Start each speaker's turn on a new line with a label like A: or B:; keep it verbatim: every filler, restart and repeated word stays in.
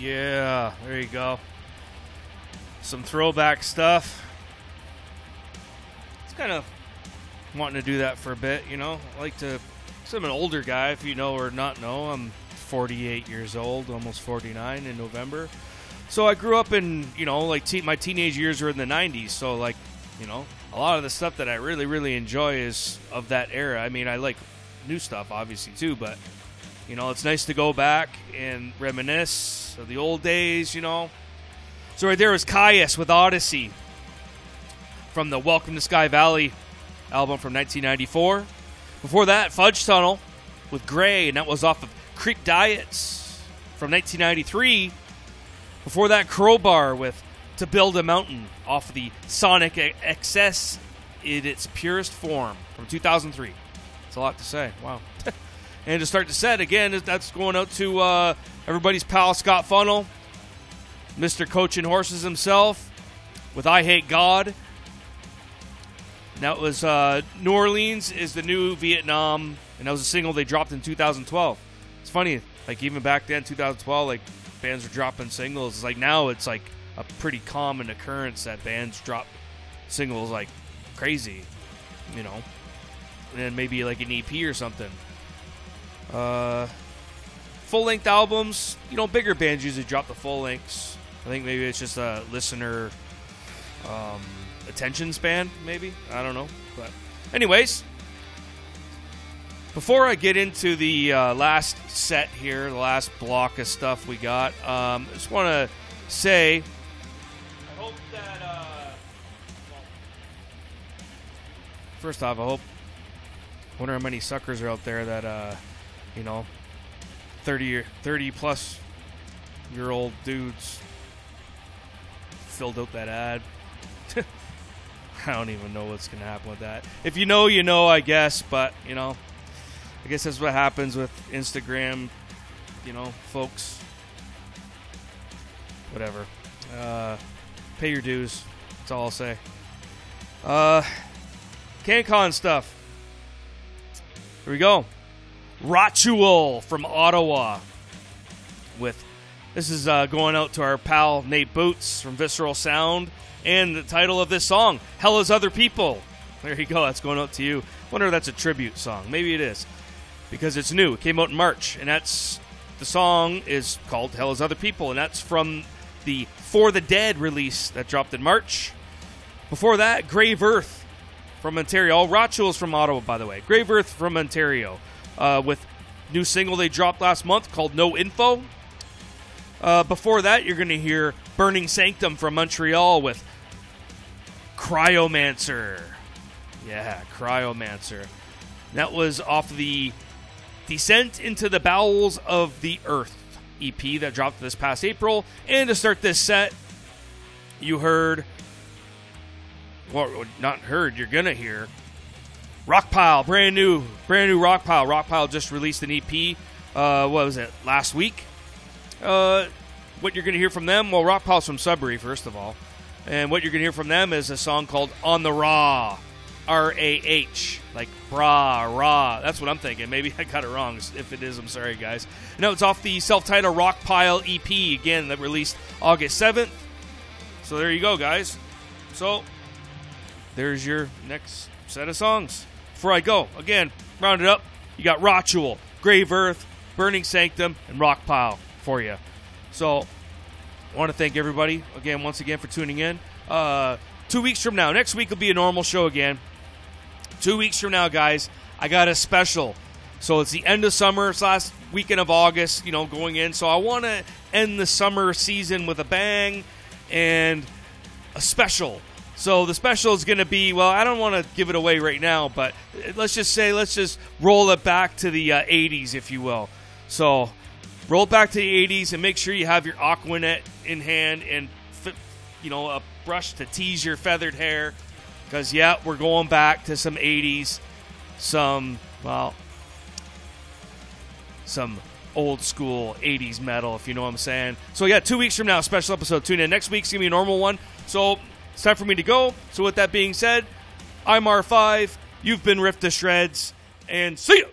A: Yeah, there you go. Some throwback stuff. It's kind of wanting to do that for a bit, you know. I like to, because I'm an older guy, if you know or not know. I'm forty-eight years old, almost forty-nine in November. So I grew up in, you know, like te- my teenage years were in the nineties. So, like, you know, a lot of the stuff that I really, really enjoy is of that era. I mean, I like new stuff, obviously, too. But, you know, it's nice to go back and reminisce of the old days, you know. So right there was Kyuss with Odyssey from the Welcome to Sky Valley album from nineteen ninety-four. Before that, Fudge Tunnel with Gray, and that was off of Creek Diets from nineteen ninety-three. Before that, Crowbar with To Build a Mountain off of the Sonic X S in its purest form from two thousand three. That's a lot to say. Wow. And to start the set, again, that's going out to uh, everybody's pal Scott Funnell, Mister Coachin' Horses himself, with I Hate God. And that was uh, New Orleans is the New Vietnam, and that was a single they dropped in two thousand twelve. It's funny, like even back then, two thousand twelve, like bands were dropping singles. It's like now it's like a pretty common occurrence that bands drop singles like crazy, you know, and then maybe like an E P or something. Uh, full-length albums, you know, bigger bands usually drop the full lengths. I think maybe it's just a listener um, attention span, maybe. I don't know. But anyways, before I get into the uh, last set here, the last block of stuff we got, um, I just want to say, I hope that, uh, well, first off, I hope, I wonder how many suckers are out there that, uh, you know, thirty, thirty plus year old dudes filled out that ad. I don't even know what's going to happen with that. If you know, you know, I guess, but, you know, I guess that's what happens with Instagram, you know, folks. Whatever. Uh, pay your dues. That's all I'll say. Uh, CanCon stuff. Here we go. Ritual from Ottawa. With this is uh, going out to our pal Nate Boots from Visceral Sound, and the title of this song, Hell Is Other People. There you go. That's going out to you. Wonder if that's a tribute song. Maybe it is, because it's new. It came out in March, and that's the song is called Hell Is Other People, and that's from the For the Dead release that dropped in March. Before that, Grave Earth from Ontario. All Rituals from Ottawa, by the way. Grave Earth from Ontario, uh, with new single they dropped last month called No Info. Uh, before that, you're going to hear Burning Sanctum from Montreal with Cryomancer. Yeah, Cryomancer. That was off the Descent into the Bowels of the Earth E P that dropped this past April. And to start this set, you heard, well, not heard, you're going to hear Rockpile, brand new, brand new Rockpile. Rockpile just released an E P, uh, what was it, last week? Uh, what you're going to hear from them, well, Rockpile's from Sudbury, first of all. And what you're going to hear from them is a song called On the Raw, R A H, like bra, raw. That's what I'm thinking. Maybe I got it wrong. If it is, I'm sorry, guys. No, it's off the self-titled Rockpile E P, again, that released August seventh. So there you go, guys. So there's your next set of songs. Before I go, again, round it up, you got Ritual, Grave Earth, Burning Sanctum, and Rockpile for you. So I want to thank everybody, again, once again, for tuning in. Uh, two weeks from now, next week will be a normal show again. Two weeks from now, guys, I got a special. So it's the end of summer. It's last weekend of August, you know, going in. So I want to end the summer season with a bang and a special. So the special is going to be, well, I don't want to give it away right now, but let's just say, let's just roll it back to the uh, eighties, if you will. So roll it back to the eighties and make sure you have your Aquanet in hand and, you know, a brush to tease your feathered hair. Because, yeah, we're going back to some eighties, some, well, some old school eighties metal, if you know what I'm saying. So, yeah, two weeks from now, special episode. Tune in. Next week's going to be a normal one. So, it's time for me to go. So, with that being said, I'm R five. You've been ripped to shreds. And see ya!